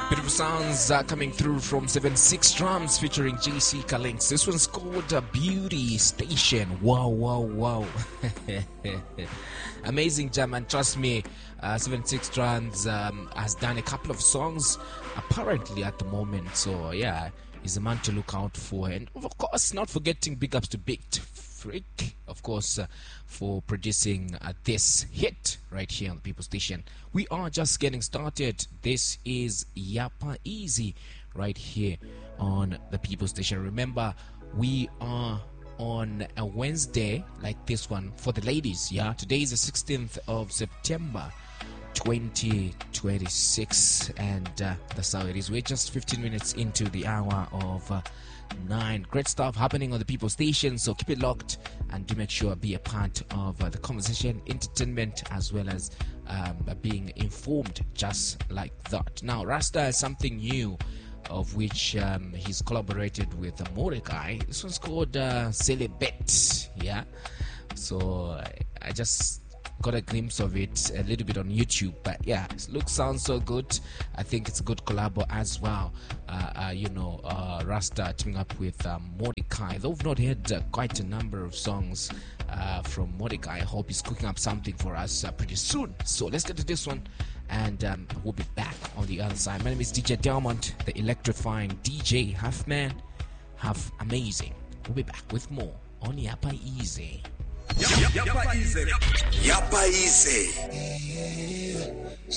Beautiful sounds coming through from 7-6 Drums featuring JC Kalinks. This one's called Beauty Station. Wow, wow, wow. Amazing jam, and trust me, 7-6 Drums has done a couple of songs apparently at the moment. So yeah, he's a man to look out for. And of course, not forgetting big ups to Big Freak, of course, for producing this hit right here on the People Station. We are just getting started. This is Yapa Easy right here on the People Station. Remember, we are on a Wednesday like this one for the ladies. Yeah, today is the 16th of September 2026, and that's how it is. We're just 15 minutes into the hour of 9. Great stuff happening on the People Station, so keep it locked and do make sure be a part of the conversation, entertainment, as well as being informed just like that. Now, Rasta has something new of which he's collaborated with Mordecai. This one's called Celibate. Yeah, so I just got a glimpse of it a little bit on YouTube, but yeah, it looks, sounds so good. I think it's a good collabo as well. Rasta teaming up with Mordecai. Though we've not heard quite a number of songs from Mordecai, I hope he's cooking up something for us pretty soon. So let's get to this one, and we'll be back on the other side. My name is DJ Delmont, the electrifying DJ, half man, half amazing. We'll be back with more on Yapa Easy. Yapa Easy. Yapa Easy.